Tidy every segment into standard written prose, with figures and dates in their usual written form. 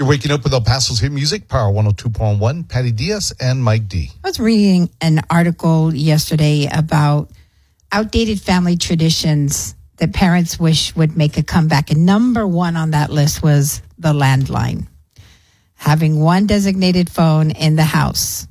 waking up with El Paso's hit music, Power 102.1, Patty Diaz and Mike D. I was reading an article yesterday about outdated family traditions that parents wish would make a comeback. And number one on that list was the landline. Having one designated phone in the house,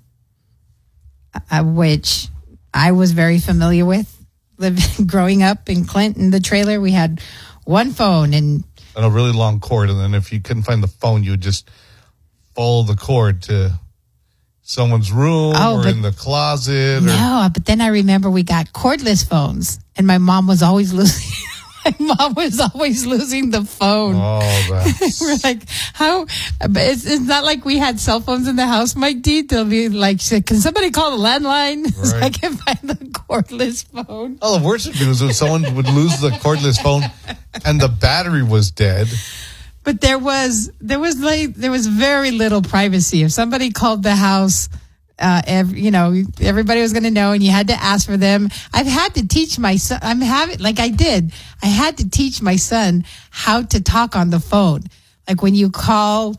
which I was very familiar with. Growing up in Clinton, the trailer, we had one phone and a really long cord. And then if you couldn't find the phone, you would just follow the cord to someone's room in the closet. But then I remember we got cordless phones and my mom was always losing. My mom was always losing the phone. Oh, we're like, how? But it's not like we had cell phones in the house, Mike D. They'll be like, can somebody call the landline so I can find the cordless phone? Oh, the worst thing was when someone would lose the cordless phone and the battery was dead. But there was very little privacy. If somebody called the house, everybody was going to know, and you had to ask for them. I've had to teach my son. I had to teach my son how to talk on the phone. Like when you call,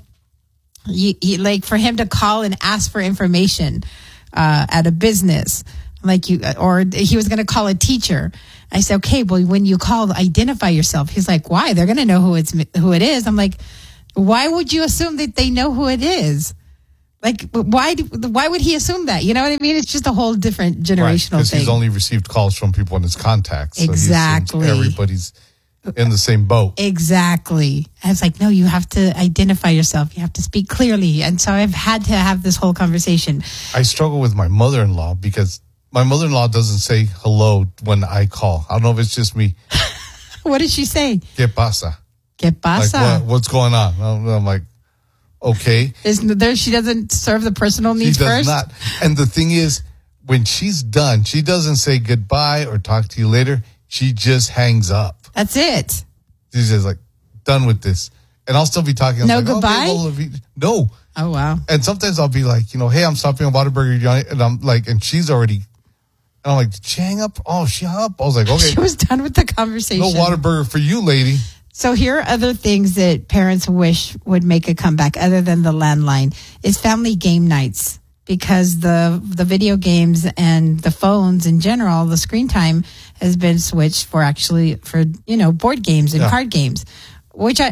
like for him to call and ask for information at a business, or he was going to call a teacher. I said, okay, well, when you call, identify yourself. He's like, why? They're going to know who it is. I'm like, why would you assume that they know who it is? Like, why would he assume that? You know what I mean? It's just a whole different generational because thing. He's only received calls from people in his contacts. So exactly. He assumes everybody's in the same boat. Exactly. And it's like, no, you have to identify yourself. You have to speak clearly. And so I've had to have this whole conversation. I struggle with my mother-in-law because my mother-in-law doesn't say hello when I call. I don't know if it's just me. What did she say? ¿Qué pasa? ¿Qué pasa? Like, what's going on? I'm like, okay. She doesn't serve the personal needs first? She does not. And the thing is, when she's done, she doesn't say goodbye or talk to you later. She just hangs up. That's it. She's just like, done with this. And I'll still be talking. No goodbye? Okay, no. Oh, wow. And sometimes I'll be like, hey, I'm stopping at Whataburger. And I'm like, and she's already, and I'm like, did she hang up? Oh, she hung up. I was like, okay. She was done with the conversation. No Whataburger for you, lady. So here are other things that parents wish would make a comeback other than the landline is family game nights, because the video games and the phones in general, the screen time has been switched for board games and card games, which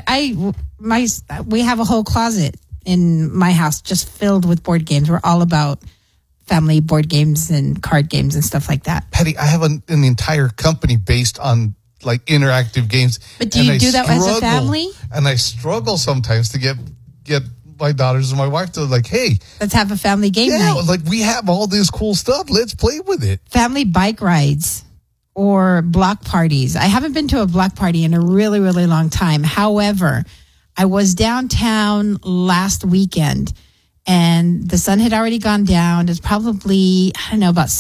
we have a whole closet in my house just filled with board games. We're all about family board games and card games and stuff like that. Patty, I have an entire company based on like interactive games. But do you do that as a family? And I struggle sometimes to get my daughters and my wife to like, hey, let's have a family game night. Yeah, like we have all this cool stuff. Let's play with it. Family bike rides or block parties. I haven't been to a block party in a really, really long time. However, I was downtown last weekend and the sun had already gone down. It was probably, about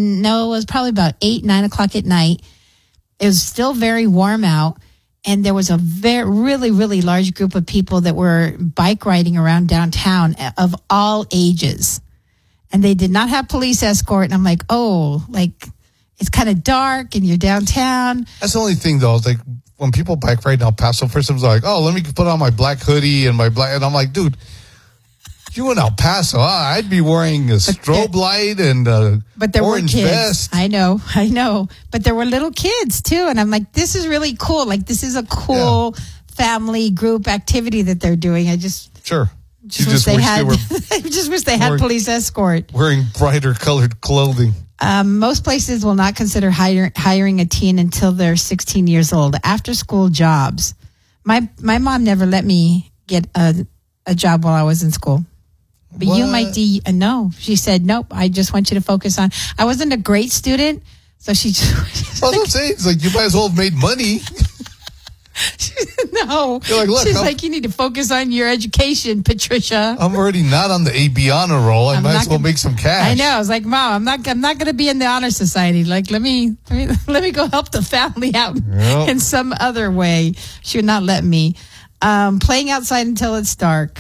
8, 9 o'clock at night. It was still very warm out, and there was a really, really large group of people that were bike riding around downtown of all ages. And they did not have police escort. And I'm like, it's kind of dark and you're downtown. That's the only thing, though. It's like when people bike ride in El Paso, first I was like, oh, let me put on my black hoodie and and I'm like, dude, you in El Paso, I'd be wearing a strobe light and orange vest. I know. But there were little kids, too. And I'm like, this is really cool. Like, this is a cool family group activity that they're doing. I just... Sure. Just wish they had police escort. Wearing brighter colored clothing. Most places will not consider hiring a teen until they're 16 years old. After school jobs. My mom never let me get a job while I was in school. But you might no. She said, nope, I just want you to focus on. I wasn't a great student, so she just. Well, I'm saying, it's like, you might as well have made money. No. You're like, look, she's like, you need to focus on your education, Patricia. I'm already not on the AB honor roll. I might as well make some cash. I know. I was like, Mom, I'm not going to be in the honor society. Like, let me go help the family out in some other way. She would not let me. Playing outside until it's dark.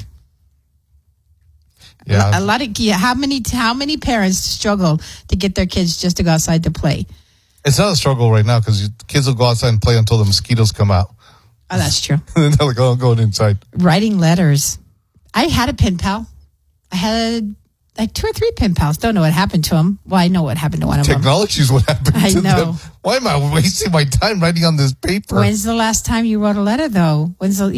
Yeah. How many parents struggle to get their kids just to go outside to play? It's not a struggle right now because kids will go outside and play until the mosquitoes come out. Oh, that's true. And then they're like, oh, I'm going inside. Writing letters. I had a pen pal. I had like 2 or 3 pen pals. Don't know what happened to them. Well, I know what happened to one of them. Technology is what happened I to know. them. Why am I wasting my time writing on this paper? When's the last time you wrote a letter, though?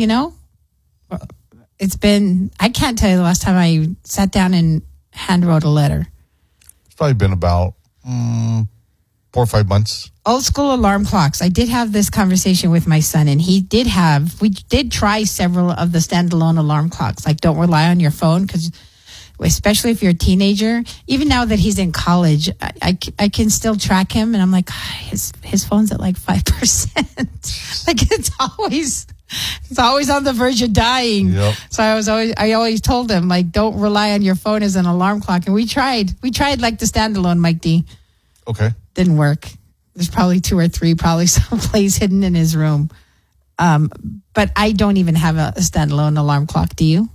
It's been, I can't tell you the last time I sat down and hand wrote a letter. It's probably been about 4 or 5 months. Old school alarm clocks. I did have this conversation with my son, and we did try several of the standalone alarm clocks. Like, don't rely on your phone, because especially if you're a teenager, even now that he's in college, I can still track him, and I'm like, his phone's at like 5%. Like, it's always on the verge of dying. Yep. So I always told him, like, don't rely on your phone as an alarm clock. And we tried like the standalone, Mike D. Okay. Didn't work. There's probably 2 or 3, probably someplace hidden in his room. But I don't even have a standalone alarm clock. Do you?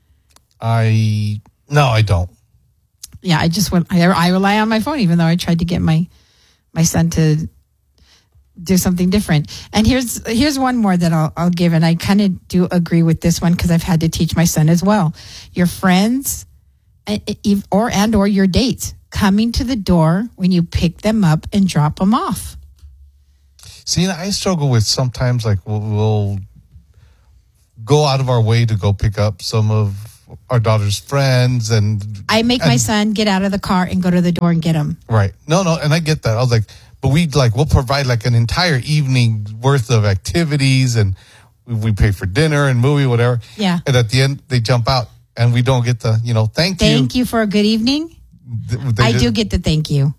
No, I don't. Yeah, I rely on my phone, even though I tried to get my son to do something different. And here's one more that I'll give, and I kind of do agree with this one because I've had to teach my son as well. Your friends or your dates coming to the door when you pick them up and drop them off. See, I struggle with sometimes, like, we'll go out of our way to go pick up some of our daughter's friends, and I make my son get out of the car and go to the door and get him. Right. No, and I get that. I was like, but we'll provide like an entire evening worth of activities, and we pay for dinner and movie, whatever. Yeah. And at the end, they jump out, and we don't get the, thank you. Thank you for a good evening. I do get the thank you.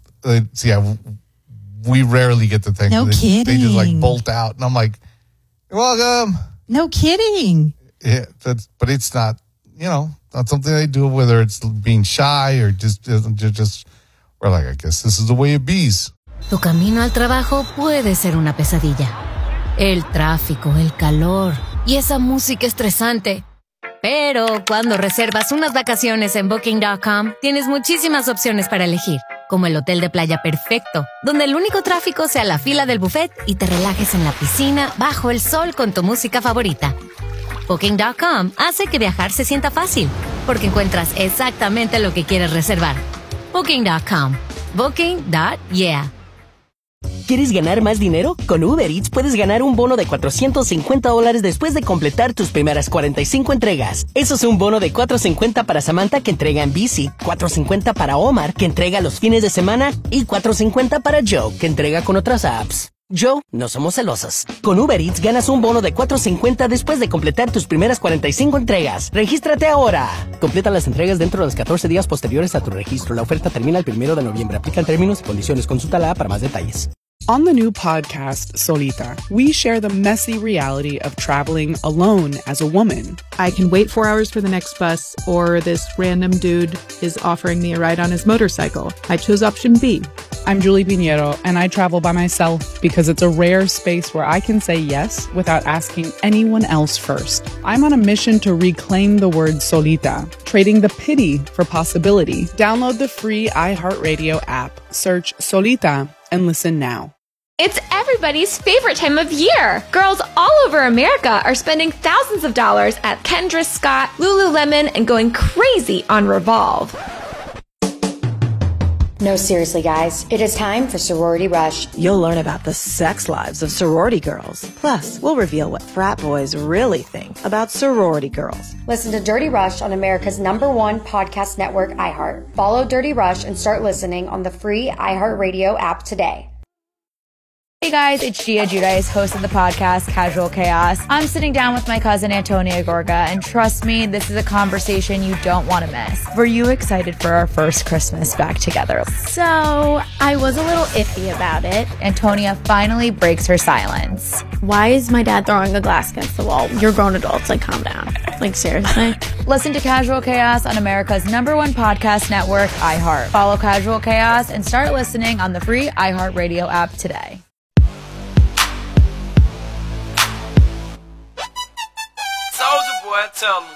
We rarely get the thank you. No kidding. They just like bolt out, and I'm like, you're welcome. No kidding. Yeah, but it's not, not something they do, whether it's being shy or just we're like, I guess this is the way it bees. Tu camino al trabajo puede ser una pesadilla. El tráfico, el calor y esa música estresante. Pero cuando reservas unas vacaciones en Booking.com, tienes muchísimas opciones para elegir, como el hotel de playa perfecto, donde el único tráfico sea la fila del buffet y te relajes en la piscina bajo el sol con tu música favorita. Booking.com hace que viajar se sienta fácil, porque encuentras exactamente lo que quieres reservar. Booking.com. Booking.yeah. ¿Quieres ganar más dinero? Con Uber Eats puedes ganar un bono de $450 después de completar tus primeras 45 entregas. Eso es un bono de $450 para Samantha, que entrega en bici, $450 para Omar, que entrega los fines de semana, y $450 para Joe, que entrega con otras apps. Joe, no somos celosos. Con Uber Eats ganas un bono de $450 después de completar tus primeras 45 entregas. ¡Regístrate ahora! Completa las entregas dentro de los 14 días posteriores a tu registro. La oferta termina el 1 de noviembre. Aplican términos y condiciones. Consulta la app para más detalles. On the new podcast, Solita, we share the messy reality of traveling alone as a woman. I can wait 4 hours for the next bus, or this random dude is offering me a ride on his motorcycle. I chose option B. I'm Julie Pinheiro, and I travel by myself because it's a rare space where I can say yes without asking anyone else first. I'm on a mission to reclaim the word solita, trading the pity for possibility. Download the free iHeartRadio app, search Solita, and listen now. It's everybody's favorite time of year. Girls all over America are spending thousands of dollars at Kendra Scott, Lululemon, and going crazy on Revolve. No, seriously, guys. It is time for Sorority Rush. You'll learn about the sex lives of sorority girls. Plus, we'll reveal what frat boys really think about sorority girls. Listen to Dirty Rush on America's #1 podcast network, iHeart. Follow Dirty Rush and start listening on the free iHeartRadio app today. Hey guys, it's Gia Giudice, host of the podcast Casual Chaos. I'm sitting down with my cousin Antonia Gorga, and trust me, this is a conversation you don't want to miss. Were you excited for our first Christmas back together? So, I was a little iffy about it. Antonia finally breaks her silence. Why is my dad throwing a glass against the wall? You're grown adults, like calm down. Like seriously? Listen to Casual Chaos on America's #1 podcast network, iHeart. Follow Casual Chaos and start listening on the free iHeartRadio app today. Soulja Boy, tell me.